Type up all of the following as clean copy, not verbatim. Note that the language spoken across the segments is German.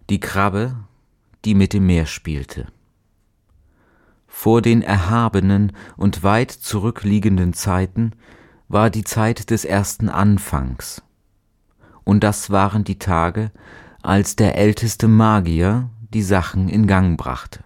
Die Krabbe, die mit dem Meer spielte. Vor den erhabenen und weit zurückliegenden Zeiten war die Zeit des ersten Anfangs. Und das waren die Tage, als der älteste Magier die Sachen in Gang brachte.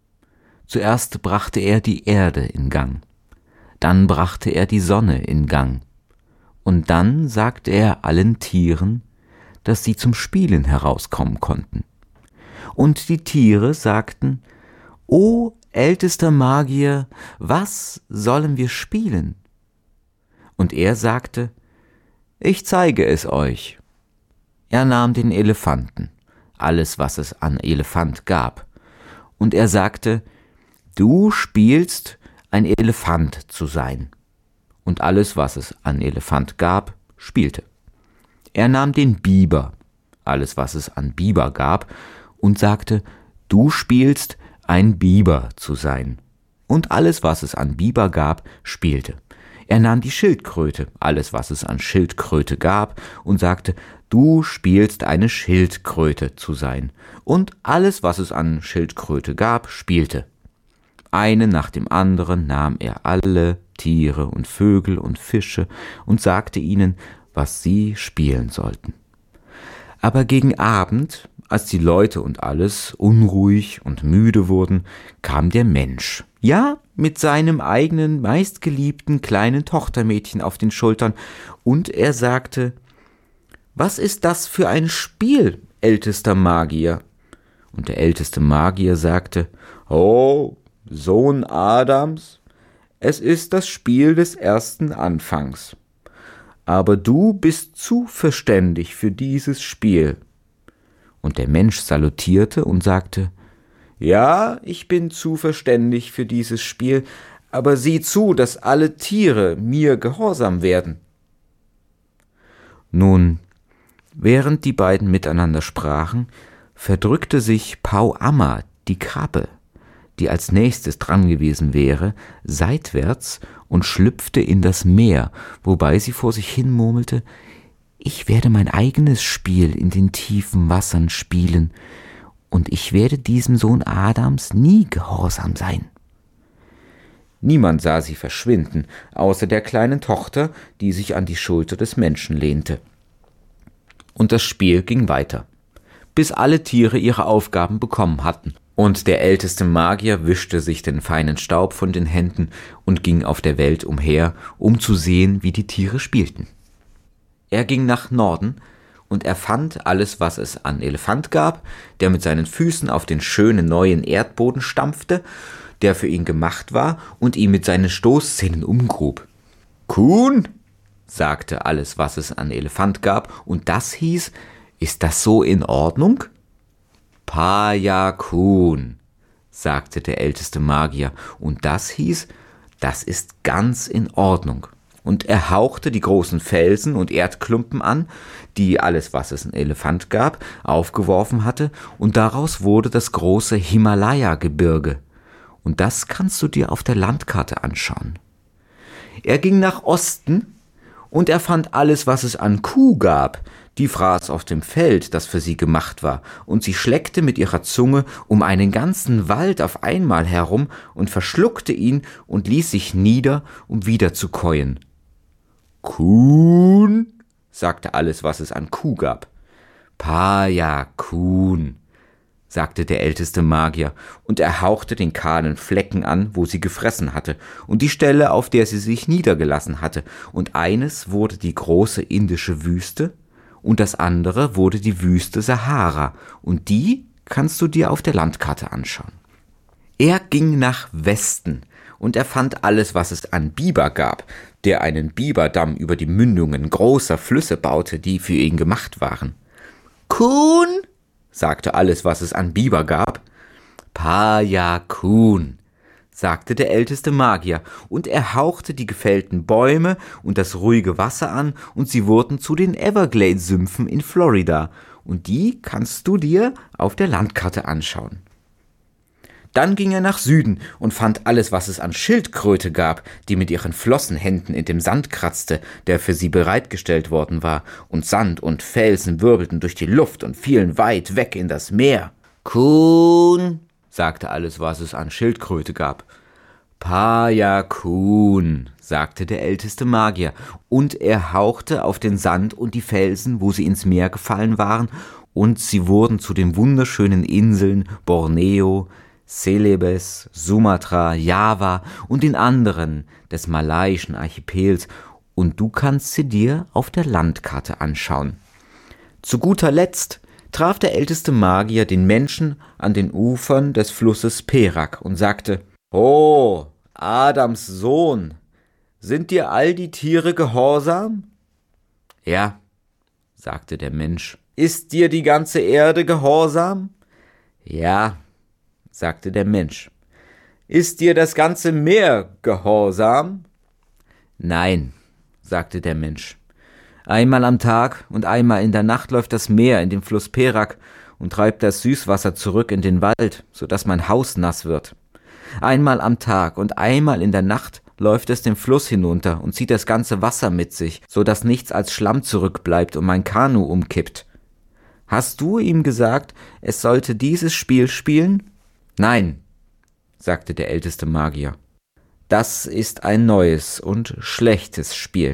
Zuerst brachte er die Erde in Gang, dann brachte er die Sonne in Gang, und dann sagte er allen Tieren, dass sie zum Spielen herauskommen konnten. Und die Tiere sagten: »O ältester Magier, was sollen wir spielen?« Und er sagte: »Ich zeige es euch.« Er nahm den Elefanten, alles, was es an Elefant gab, und er sagte: »Du spielst, ein Elefant zu sein.« Und alles, was es an Elefant gab, spielte. Er nahm den Biber, alles, was es an Biber gab, und sagte: »Du spielst, ein Biber zu sein.« Und alles, was es an Biber gab, spielte. Er nahm die Schildkröte, alles, was es an Schildkröte gab, und sagte: »Du spielst, eine Schildkröte zu sein.« Und alles, was es an Schildkröte gab, spielte. Einen nach dem anderen nahm er alle Tiere und Vögel und Fische und sagte ihnen, was sie spielen sollten. Aber gegen Abend, als die Leute und alles unruhig und müde wurden, kam der Mensch, ja, mit seinem eigenen, meistgeliebten kleinen Tochtermädchen auf den Schultern, und er sagte: »Was ist das für ein Spiel, ältester Magier?« Und der älteste Magier sagte: »Oh, Sohn Adams, es ist das Spiel des ersten Anfangs. Aber du bist zu verständig für dieses Spiel.« Und der Mensch salutierte und sagte: »Ja, ich bin zu verständig für dieses Spiel, aber sieh zu, dass alle Tiere mir gehorsam werden.« Nun, während die beiden miteinander sprachen, verdrückte sich Pauamma, die Krabbe, die als nächstes dran gewesen wäre, seitwärts und schlüpfte in das Meer, wobei sie vor sich hin murmelte: »Ich werde mein eigenes Spiel in den tiefen Wassern spielen, und ich werde diesem Sohn Adams nie gehorsam sein.« Niemand sah sie verschwinden, außer der kleinen Tochter, die sich an die Schulter des Menschen lehnte. Und das Spiel ging weiter, bis alle Tiere ihre Aufgaben bekommen hatten. Und der älteste Magier wischte sich den feinen Staub von den Händen und ging auf der Welt umher, um zu sehen, wie die Tiere spielten. Er ging nach Norden, und er fand alles, was es an Elefant gab, der mit seinen Füßen auf den schönen neuen Erdboden stampfte, der für ihn gemacht war, und ihn mit seinen Stoßzähnen umgrub. »Kuhn«, sagte alles, was es an Elefant gab, und das hieß: »Ist das so in Ordnung?« »Paja Kuhn«, sagte der älteste Magier, und das hieß: »Das ist ganz in Ordnung.« Und er hauchte die großen Felsen und Erdklumpen an, die alles, was es an Elefant gab, aufgeworfen hatte, und daraus wurde das große Himalaya-Gebirge. Und das kannst du dir auf der Landkarte anschauen. Er ging nach Osten, und er fand alles, was es an Kuh gab. Die fraß auf dem Feld, das für sie gemacht war, und sie schleckte mit ihrer Zunge um einen ganzen Wald auf einmal herum und verschluckte ihn und ließ sich nieder, um wieder zu käuen. »Kuhn«, sagte alles, was es an Kuh gab. »Paja Kuhn«, sagte der älteste Magier, und er hauchte den kahlen Flecken an, wo sie gefressen hatte, und die Stelle, auf der sie sich niedergelassen hatte, und eines wurde die große indische Wüste, und das andere wurde die Wüste Sahara, und die kannst du dir auf der Landkarte anschauen. Er ging nach Westen, und er fand alles, was es an Biber gab, der einen Biberdamm über die Mündungen großer Flüsse baute, die für ihn gemacht waren. »Kuhn«, sagte alles, was es an Biber gab. »Paja Kuhn«, sagte der älteste Magier, und er hauchte die gefällten Bäume und das ruhige Wasser an, und sie wurden zu den Everglades-Sümpfen in Florida, und die kannst du dir auf der Landkarte anschauen. Dann ging er nach Süden und fand alles, was es an Schildkröte gab, die mit ihren Flossenhänden in dem Sand kratzte, der für sie bereitgestellt worden war, und Sand und Felsen wirbelten durch die Luft und fielen weit weg in das Meer. »Kuhn«, sagte alles, was es an Schildkröte gab. »Paja Kuhn«, sagte der älteste Magier, und er hauchte auf den Sand und die Felsen, wo sie ins Meer gefallen waren, und sie wurden zu den wunderschönen Inseln Borneo, Celebes, Sumatra, Java und den anderen des malaiischen Archipels, und du kannst sie dir auf der Landkarte anschauen. Zu guter Letzt traf der älteste Magier den Menschen an den Ufern des Flusses Perak und sagte: »Oh, Adams Sohn, sind dir all die Tiere gehorsam?« »Ja«, sagte der Mensch. »Ist dir die ganze Erde gehorsam?« »Ja«, sagte der Mensch. »Ist dir das ganze Meer gehorsam?« »Nein«, sagte der Mensch. »Einmal am Tag und einmal in der Nacht läuft das Meer in den Fluss Perak und treibt das Süßwasser zurück in den Wald, so dass mein Haus nass wird. Einmal am Tag und einmal in der Nacht läuft es den Fluss hinunter und zieht das ganze Wasser mit sich, so dass nichts als Schlamm zurückbleibt und mein Kanu umkippt. Hast du ihm gesagt, es sollte dieses Spiel spielen?« »Nein«, sagte der älteste Magier. »Das ist ein neues und schlechtes Spiel.«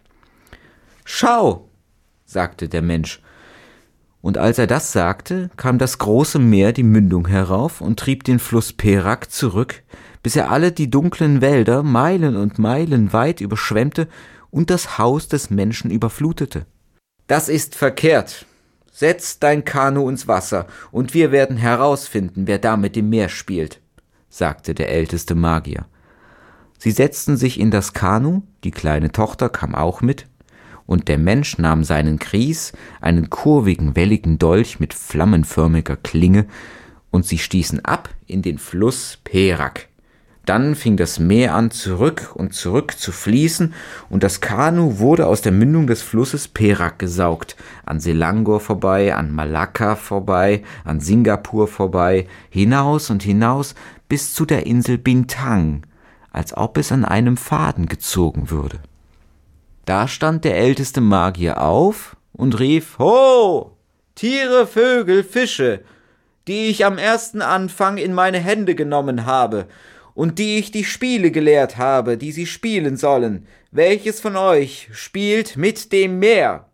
»Schau«, sagte der Mensch. Und als er das sagte, kam das große Meer die Mündung herauf und trieb den Fluss Perak zurück, bis er alle die dunklen Wälder Meilen und Meilen weit überschwemmte und das Haus des Menschen überflutete. »Das ist verkehrt. Setz dein Kanu ins Wasser, und wir werden herausfinden, wer da mit dem Meer spielt«, sagte der älteste Magier. Sie setzten sich in das Kanu, die kleine Tochter kam auch mit, und der Mensch nahm seinen Kries, einen kurvigen, welligen Dolch mit flammenförmiger Klinge, und sie stießen ab in den Fluss Perak. Dann fing das Meer an, zurück und zurück zu fließen, und das Kanu wurde aus der Mündung des Flusses Perak gesaugt, an Selangor vorbei, an Malakka vorbei, an Singapur vorbei, hinaus und hinaus bis zu der Insel Bintang, als ob es an einem Faden gezogen würde. Da stand der älteste Magier auf und rief: »Ho! Tiere, Vögel, Fische, die ich am ersten Anfang in meine Hände genommen habe und die ich die Spiele gelehrt habe, die sie spielen sollen. Welches von euch spielt mit dem Meer?«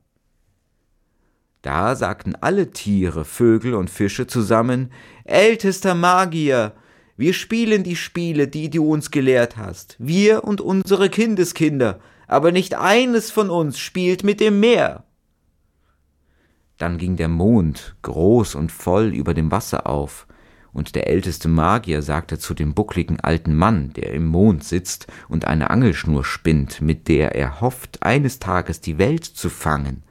Da sagten alle Tiere, Vögel und Fische zusammen: »Ältester Magier, wir spielen die Spiele, die du uns gelehrt hast, wir und unsere Kindeskinder, aber nicht eines von uns spielt mit dem Meer.« Dann ging der Mond groß und voll über dem Wasser auf, und der älteste Magier sagte zu dem buckligen alten Mann, der im Mond sitzt und eine Angelschnur spinnt, mit der er hofft, eines Tages die Welt zu fangen: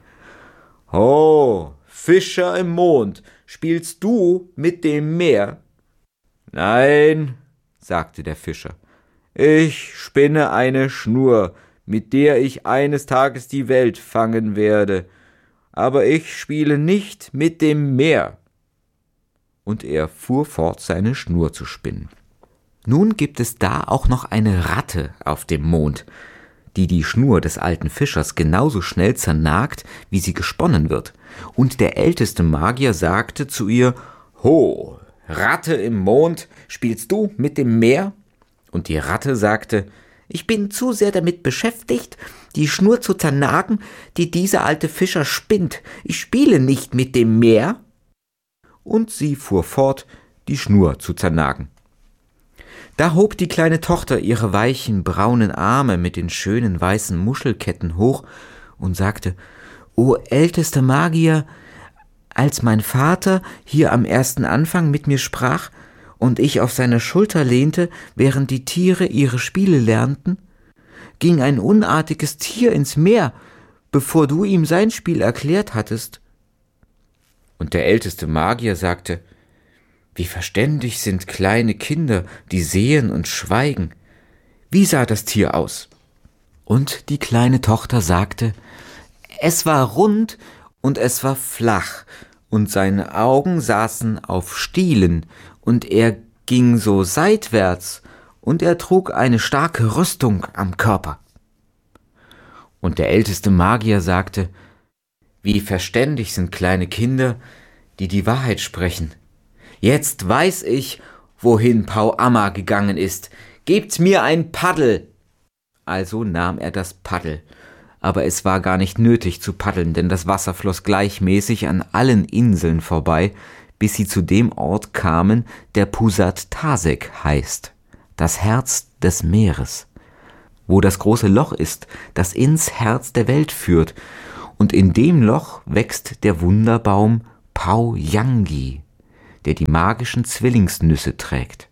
»Ho, Fischer im Mond, spielst du mit dem Meer?« »Nein«, sagte der Fischer, »ich spinne eine Schnur, mit der ich eines Tages die Welt fangen werde, aber ich spiele nicht mit dem Meer.« Und er fuhr fort, seine Schnur zu spinnen. Nun gibt es da auch noch eine Ratte auf dem Mond, die die Schnur des alten Fischers genauso schnell zernagt, wie sie gesponnen wird. Und der älteste Magier sagte zu ihr: »Ho, Ratte im Mond, spielst du mit dem Meer?« Und die Ratte sagte: »Ich bin zu sehr damit beschäftigt, die Schnur zu zernagen, die dieser alte Fischer spinnt. Ich spiele nicht mit dem Meer.« Und sie fuhr fort, die Schnur zu zernagen. Da hob die kleine Tochter ihre weichen, braunen Arme mit den schönen weißen Muschelketten hoch und sagte: »O ältester Magier, als mein Vater hier am ersten Anfang mit mir sprach und ich auf seiner Schulter lehnte, während die Tiere ihre Spiele lernten, ging ein unartiges Tier ins Meer, bevor du ihm sein Spiel erklärt hattest.« Und der älteste Magier sagte: »Wie verständig sind kleine Kinder, die sehen und schweigen. Wie sah das Tier aus?« Und die kleine Tochter sagte: »Es war rund und es war flach, und seine Augen saßen auf Stielen, und er ging so seitwärts, und er trug eine starke Rüstung am Körper. Und der älteste Magier sagte: Wie verständig sind kleine Kinder, die die Wahrheit sprechen. Jetzt weiß ich, wohin Pauamma gegangen ist. Gebt mir ein Paddel! Also nahm er das Paddel, aber es war gar nicht nötig zu paddeln, denn das Wasser floss gleichmäßig an allen Inseln vorbei, bis sie zu dem Ort kamen, der Pusat Tasek heißt, das Herz des Meeres, wo das große Loch ist, das ins Herz der Welt führt, und in dem Loch wächst der Wunderbaum Pau-Yangi, der die magischen Zwillingsnüsse trägt.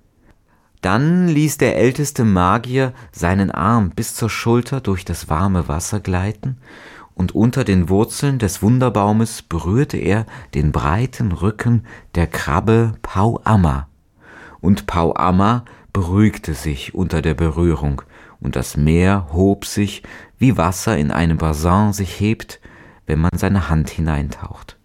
Dann ließ der älteste Magier seinen Arm bis zur Schulter durch das warme Wasser gleiten, und unter den Wurzeln des Wunderbaumes berührte er den breiten Rücken der Krabbe Pauamma. Und Pauamma beruhigte sich unter der Berührung, und das Meer hob sich, wie Wasser in einem Bassin sich hebt, wenn man seine Hand hineintaucht.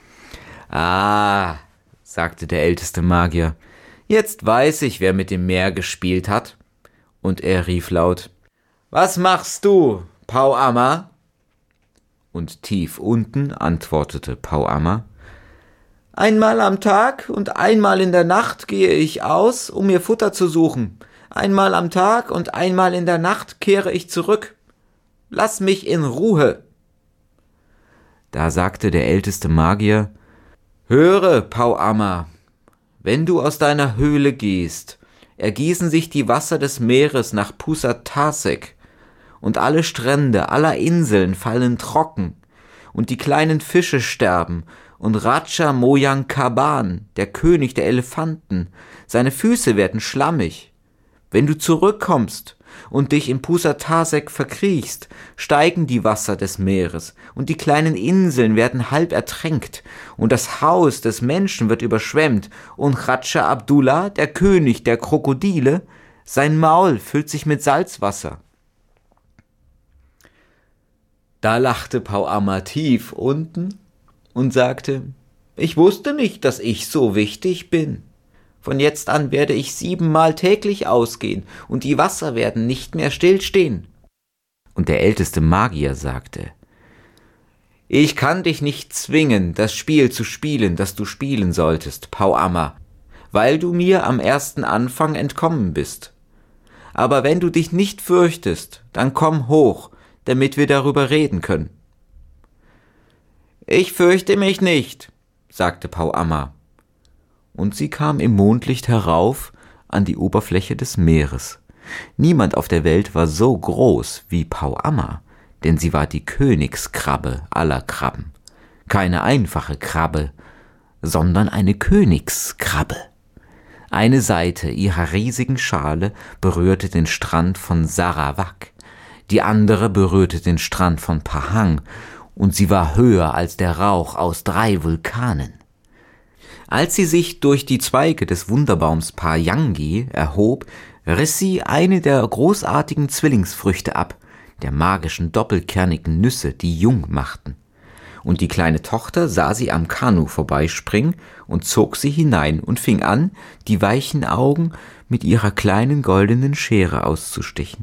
»Ah«, sagte der älteste Magier, »jetzt weiß ich, wer mit dem Meer gespielt hat.« Und er rief laut: »Was machst du, Pauamma?« Und tief unten antwortete Pauamma: »Einmal am Tag und einmal in der Nacht gehe ich aus, um mir Futter zu suchen. Einmal am Tag und einmal in der Nacht kehre ich zurück. Lass mich in Ruhe.« Da sagte der älteste Magier: »Höre, Pauamma, wenn du aus deiner Höhle gehst, ergießen sich die Wasser des Meeres nach Pusat Tasek, und alle Strände aller Inseln fallen trocken, und die kleinen Fische sterben, und Raja Moyang Kaban, der König der Elefanten, seine Füße werden schlammig. Wenn du zurückkommst und dich in Pusat Tasek verkriechst, steigen die Wasser des Meeres, und die kleinen Inseln werden halb ertränkt, und das Haus des Menschen wird überschwemmt, und Raja Abdullah, der König der Krokodile, sein Maul füllt sich mit Salzwasser.« Da lachte Pauamma tief unten und sagte: »Ich wusste nicht, dass ich so wichtig bin. Von jetzt an werde ich 7-mal täglich ausgehen, und die Wasser werden nicht mehr stillstehen.« Und der älteste Magier sagte: »Ich kann dich nicht zwingen, das Spiel zu spielen, das du spielen solltest, Pauamma, weil du mir am ersten Anfang entkommen bist. Aber wenn du dich nicht fürchtest, dann komm hoch, damit wir darüber reden können.« »Ich fürchte mich nicht«, sagte Pauamma. Und sie kam im Mondlicht herauf an die Oberfläche des Meeres. Niemand auf der Welt war so groß wie Pauamma, denn sie war die Königskrabbe aller Krabben. Keine einfache Krabbe, sondern eine Königskrabbe. Eine Seite ihrer riesigen Schale berührte den Strand von Sarawak, die andere berührte den Strand von Pahang, und sie war höher als der Rauch aus 3 Vulkanen. Als sie sich durch die Zweige des Wunderbaums Pau-Yangi erhob, riss sie eine der großartigen Zwillingsfrüchte ab, der magischen doppelkernigen Nüsse, die jung machten. Und die kleine Tochter sah sie am Kanu vorbeispringen und zog sie hinein und fing an, die weichen Augen mit ihrer kleinen goldenen Schere auszustechen.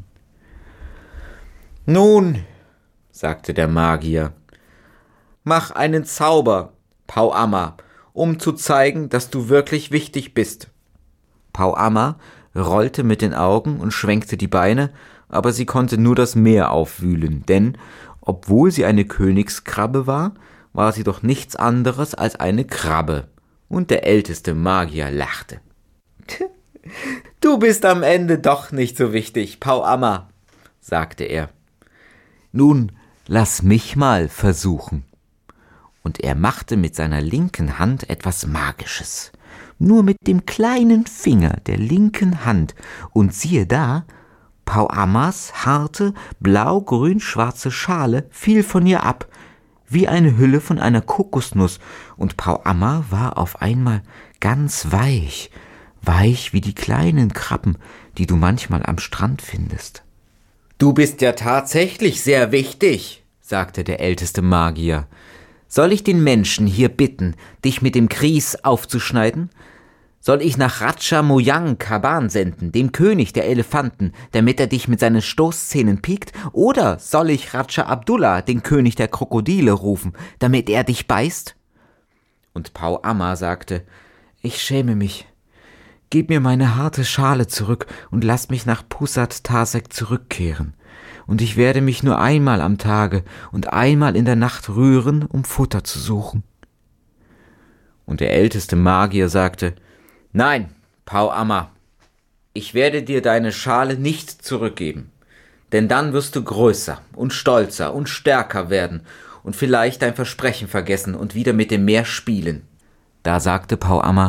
»Nun«, sagte der Magier, »mach einen Zauber, Pauamma, um zu zeigen, dass du wirklich wichtig bist.« Pauamma rollte mit den Augen und schwenkte die Beine, aber sie konnte nur das Meer aufwühlen, denn, obwohl sie eine Königskrabbe war, war sie doch nichts anderes als eine Krabbe, und der älteste Magier lachte. »Du bist am Ende doch nicht so wichtig, Pauamma«, sagte er. »Nun, lass mich mal versuchen.« Und er machte mit seiner linken Hand etwas Magisches. Nur mit dem kleinen Finger der linken Hand. Und siehe da, Pauammas harte, blau-grün-schwarze Schale fiel von ihr ab, wie eine Hülle von einer Kokosnuss. Und Pauamma war auf einmal ganz weich, weich wie die kleinen Krabben, die du manchmal am Strand findest. »Du bist ja tatsächlich sehr wichtig«, sagte der älteste Magier. »Soll ich den Menschen hier bitten, dich mit dem Grieß aufzuschneiden? Soll ich nach Raja Mojang Kaban senden, dem König der Elefanten, damit er dich mit seinen Stoßzähnen piekt? Oder soll ich Raja Abdullah, den König der Krokodile, rufen, damit er dich beißt?« Und Pau Amma sagte: »Ich schäme mich. Gib mir meine harte Schale zurück und lass mich nach Pusat Tasek zurückkehren. Und ich werde mich nur einmal am Tage und einmal in der Nacht rühren, um Futter zu suchen.« Und der älteste Magier sagte: »Nein, Pau Amma, ich werde dir deine Schale nicht zurückgeben, denn dann wirst du größer und stolzer und stärker werden und vielleicht dein Versprechen vergessen und wieder mit dem Meer spielen.« Da sagte Pau Amma: